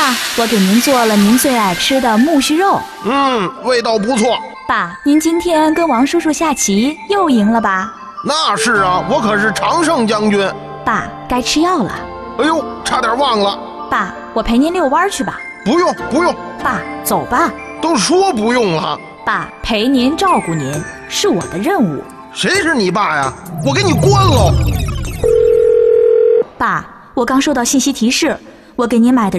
爸，我给您做了您最爱吃的木须肉。 味道不错。 爸，您今天跟王叔叔下棋又赢了吧？ 那是啊，我可是常胜将军。 爸，该吃药了。 哎呦，差点忘了。 爸，我陪您遛弯去吧。 不用不用。 爸，走吧。 都说不用了。 爸，陪您照顾您是我的任务。 谁是你爸呀？我给你关喽！ 爸，我刚收到信息提示，我给您买的